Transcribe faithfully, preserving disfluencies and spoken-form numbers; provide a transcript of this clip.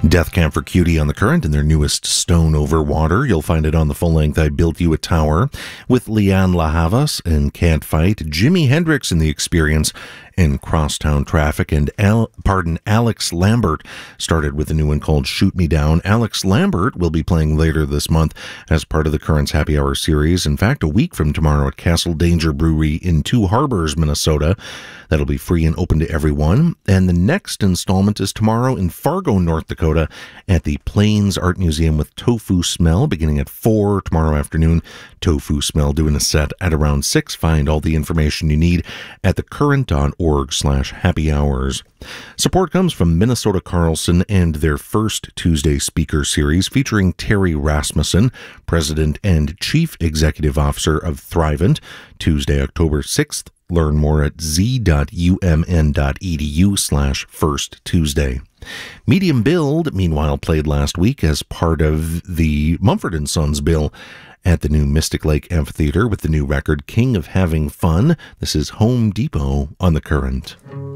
Death Camp for Cutie on the Current in their newest Stone Over Water. You'll find it on the full-length I Built You a Tower with Leanne LaHavas and Can't Fight, Jimi Hendrix in The Experience, and Crosstown Traffic, and Al, pardon, Alex Lambert started with a new one called Shoot Me Down. Alex Lambert will be playing later this month as part of the Current's Happy Hour series. In fact, a week from tomorrow at Castle Danger Brewery in Two Harbors, Minnesota. That'll be free and open to everyone. And the next installment is tomorrow in Fargo, North Dakota at the Plains Art Museum with Tofu Smell beginning at four tomorrow afternoon. Tofu Smell doing a set at around six. Find all the information you need at thecurrent.org slash happy hours. Support comes from Minnesota Carlson and their first Tuesday speaker series featuring Terry Rasmussen, President and Chief Executive Officer of Thrivent, Tuesday, October sixth. Learn more at z.umn.edu slash first Tuesday. Medium Build, meanwhile, played last week as part of the Mumford and Sons bill at the new Mystic Lake Amphitheater with the new record King of Having Fun. This is Home Depot on the Current.